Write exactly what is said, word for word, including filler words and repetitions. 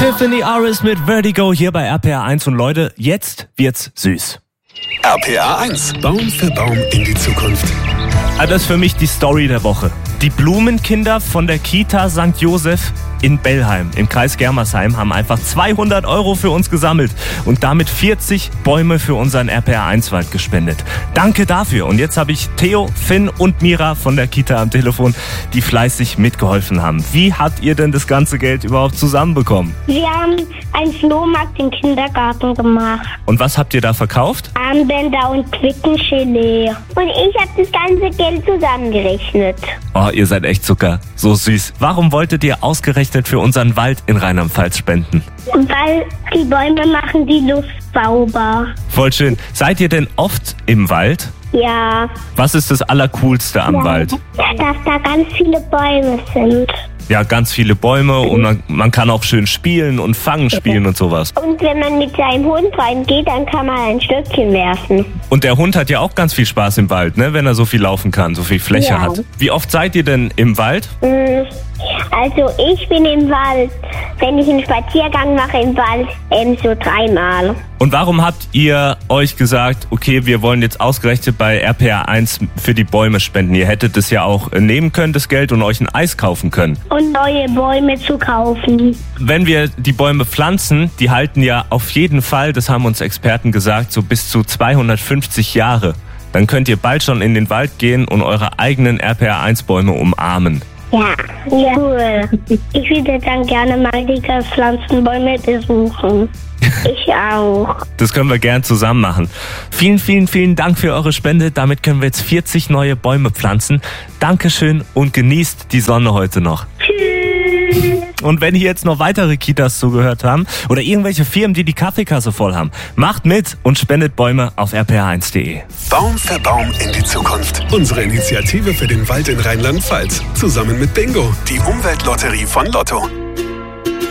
Tiffany Aris mit Vertigo hier bei R P R eins. Und Leute, jetzt wird's süß. R P R eins, Baum für Baum in die Zukunft. Also das ist für mich die Story der Woche. Die Blumenkinder von der Kita Sankt Joseph in Bellheim im Kreis Germersheim haben einfach zweihundert Euro für uns gesammelt und damit vierzig Bäume für unseren R P R eins Wald gespendet. Danke dafür. Und jetzt habe ich Theo, Finn und Mira von der Kita am Telefon, die fleißig mitgeholfen haben. Wie habt ihr denn das ganze Geld überhaupt zusammenbekommen? Wir haben einen Flohmarkt im Kindergarten gemacht. Und was habt ihr da verkauft? Armbänder und Quittengelee. Und ich habe das ganze Geld zusammengerechnet. Oh, ihr seid echt Zucker. So süß. Warum wolltet ihr ausgerechnet für unseren Wald in Rheinland-Pfalz spenden? Weil die Bäume machen die Luft sauber. Voll schön. Seid ihr denn oft im Wald? Ja. Was ist das Allercoolste am ja. Wald? Dass da ganz viele Bäume sind. Ja, ganz viele Bäume und man, man kann auch schön spielen und Fangen spielen und sowas. Und wenn man mit seinem Hund reingeht, dann kann man ein Stöckchen werfen. Und der Hund hat ja auch ganz viel Spaß im Wald, ne? Wenn er so viel laufen kann, so viel Fläche ja. hat. Wie oft seid ihr denn im Wald? Also ich bin im Wald, wenn ich einen Spaziergang mache im Wald, ähm, so dreimal. Und warum habt ihr euch gesagt, okay, wir wollen jetzt ausgerechnet bei R P R eins für die Bäume spenden? Ihr hättet es ja auch nehmen können, das Geld, und euch ein Eis kaufen können. Und neue Bäume zu kaufen. Wenn wir die Bäume pflanzen, die halten ja auf jeden Fall, das haben uns Experten gesagt, so bis zu zweihundertfünfzig Jahre. Dann könnt ihr bald schon in den Wald gehen und eure eigenen R P R eins Bäume umarmen. Ja, ja, cool. Ich würde dann gerne mal die gepflanzten Bäume besuchen. Ich auch. Das können wir gern zusammen machen. Vielen, vielen, vielen Dank für eure Spende. Damit können wir jetzt vierzig neue Bäume pflanzen. Dankeschön und genießt die Sonne heute noch. Tschüss. Und wenn hier jetzt noch weitere Kitas zugehört haben oder irgendwelche Firmen, die die Kaffeekasse voll haben, macht mit und spendet Bäume auf r p r eins punkt de. Baum für Baum in die Zukunft. Unsere Initiative für den Wald in Rheinland-Pfalz. Zusammen mit Bingo, die Umweltlotterie von Lotto.